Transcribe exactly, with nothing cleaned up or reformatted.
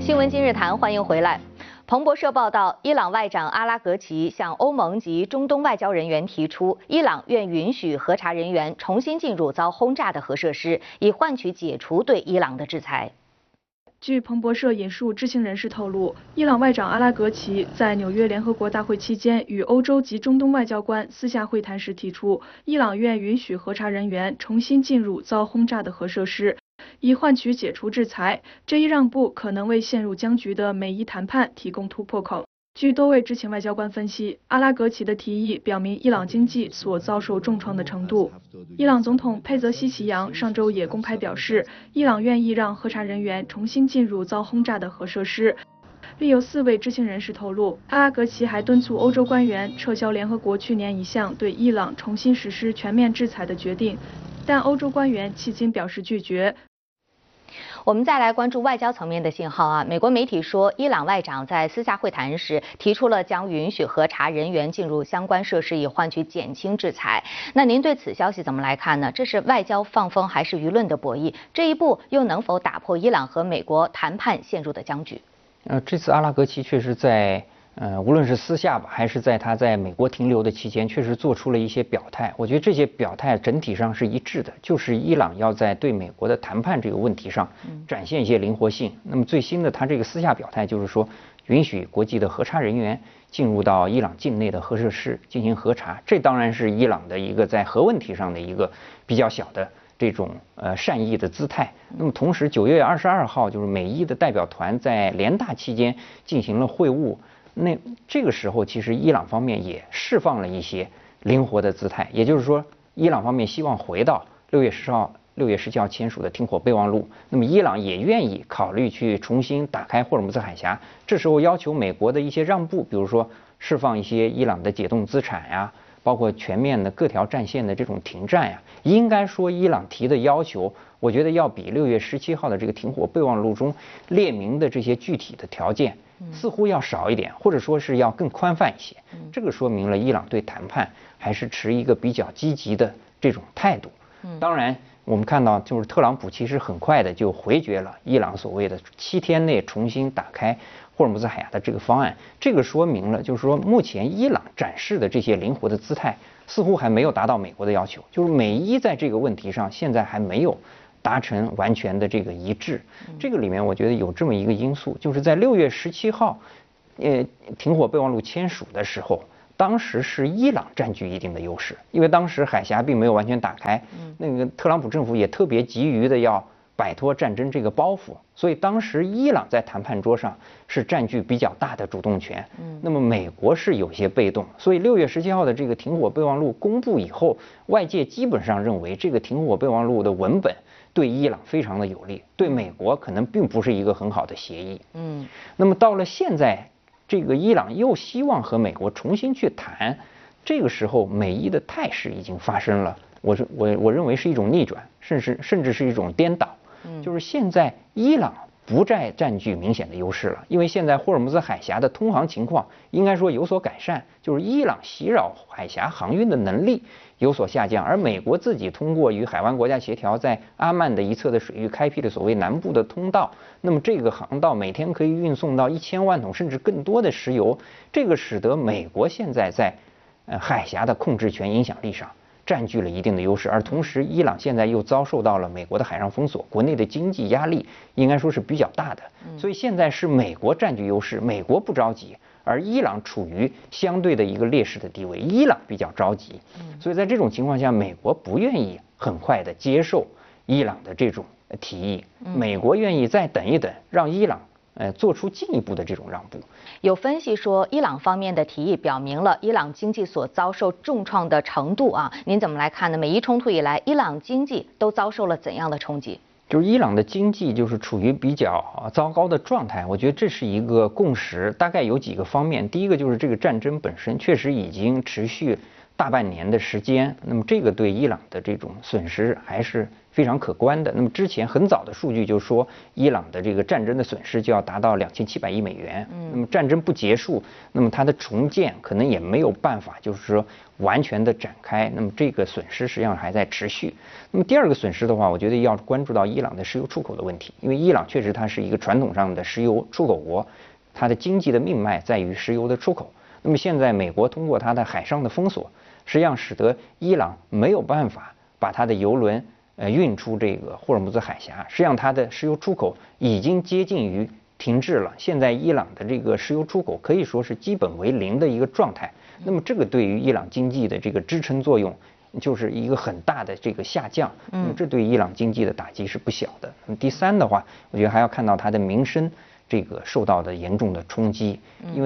新闻今日谈，欢迎回来。彭博社报道，伊朗外长阿拉格齐向欧盟及中东外交人员提出，伊朗愿允许核查人员重新进入遭轰炸的核设施，以换取解除对伊朗的制裁。 据彭博社引述知情人士透露，伊朗外长阿拉格齐在纽约联合国大会期间与欧洲及中东外交官私下会谈时提出，伊朗愿允许核查人员重新进入遭轰炸的核设施，以换取解除制裁。这一让步可能为陷入僵局的美伊谈判提供突破口。据多位知情外交官分析，阿拉格齐的提议表明伊朗经济所遭受重创的程度。伊朗总统佩泽西奇扬上周也公开表示，伊朗愿意让核查人员重新进入遭轰炸的核设施。另有四位知情人士透露，阿拉格齐还敦促欧洲官员撤销联合国去年一项对伊朗重新实施全面制裁的决定，但欧洲官员迄今表示拒绝。 我们再来关注外交层面的信号啊。美国媒体说，伊朗外长在私下会谈时提出了将允许核查人员进入相关设施，以换取减轻制裁。那您对此消息怎么来看呢？这是外交放风还是舆论的博弈？这一步又能否打破伊朗和美国谈判陷入的僵局？ 呃，这次阿拉格齐确实在。呃，无论是私下吧，还是在他在美国停留的期间，确实做出了一些表态。我觉得这些表态整体上是一致的，就是伊朗要在对美国的谈判这个问题上展现一些灵活性。那么最新的他这个私下表态就是说，允许国际的核查人员进入到伊朗境内的核设施进行核查。这当然是伊朗的一个在核问题上的一个比较小的这种呃善意的姿态。那么同时，九月二十二号就是美伊的代表团在联大期间进行了会晤。那这个时候，其实伊朗方面也释放了一些灵活的姿态，也就是说，伊朗方面希望回到六月十号、六月十七号签署的停火备忘录。那么，伊朗也愿意考虑去重新打开霍尔木兹海峡。这时候要求美国的一些让步，比如说释放一些伊朗的解冻资产呀，包括全面的各条战线的这种停战呀。应该说，伊朗提的要求，我觉得要比六月十七号的这个停火备忘录中列明的这些具体的条件。似乎要少一点，或者说是要更宽泛一些。这个说明了伊朗对谈判还是持一个比较积极的这种态度。当然，我们看到就是特朗普其实很快的就回绝了伊朗所谓的七天内重新打开霍尔木兹海峡的这个方案。这个说明了就是说，目前伊朗展示的这些灵活的姿态似乎还没有达到美国的要求，就是美伊在这个问题上现在还没有达成完全的这个一致。这个里面我觉得有这么一个因素，就是在六月十七号，呃，停火备忘录签署的时候，当时是伊朗占据一定的优势，因为当时海峡并没有完全打开，那个特朗普政府也特别急于的要摆脱战争这个包袱，所以当时伊朗在谈判桌上是占据比较大的主动权。那么美国是有些被动，所以六月十七号的这个停火备忘录公布以后，外界基本上认为这个停火备忘录的文本对伊朗非常的有利，对美国可能并不是一个很好的协议。嗯，那么到了现在，这个伊朗又希望和美国重新去谈，这个时候美伊的态势已经发生了，我是我我认为是一种逆转，甚至甚至是一种颠倒。嗯，就是现在伊朗不再占据明显的优势了，因为现在霍尔木兹海峡的通航情况应该说有所改善，就是伊朗袭扰海峡航运的能力有所下降，而美国自己通过与海湾国家协调，在阿曼的一侧的水域开辟了所谓南部的通道，那么这个航道每天可以运送到一千万桶甚至更多的石油，这个使得美国现在在呃海峡的控制权影响力上占据了一定的优势，而同时伊朗现在又遭受到了美国的海上封锁，国内的经济压力应该说是比较大的，所以现在是美国占据优势，美国不着急，而伊朗处于相对的一个劣势的地位，伊朗比较着急，所以在这种情况下，美国不愿意很快的接受伊朗的这种提议，美国愿意再等一等，让伊朗呃做出进一步的这种让步。 有分析说，伊朗方面的提议表明了伊朗经济所遭受重创的程度啊，您怎么来看呢？美伊冲突以来，伊朗经济都遭受了怎样的冲击？ 就是伊朗的经济就是处于比较糟糕的状态，我觉得这是一个共识，大概有几个方面。第一个就是这个战争本身确实已经持续大半年的时间，那么这个对伊朗的这种损失还是非常可观的。那么之前很早的数据就说，伊朗的这个战争的损失就要达到两千七百亿美元。嗯，那么战争不结束，那么它的重建可能也没有办法，就是说完全的展开。那么这个损失实际上还在持续。那么第二个损失的话，我觉得要关注到伊朗的石油出口的问题，因为伊朗确实它是一个传统上的石油出口国，它的经济的命脉在于石油的出口。那么现在美国通过它的海上的封锁，实际上使得伊朗没有办法把它的油轮呃运出这个霍尔木兹海峡，实际上它的石油出口已经接近于停滞了。现在伊朗的这个石油出口可以说是基本为零的一个状态。那么这个对于伊朗经济的这个支撑作用就是一个很大的这个下降。那么这对伊朗经济的打击是不小的。那么第三的话，我觉得还要看到它的民生这个受到的严重的冲击，因为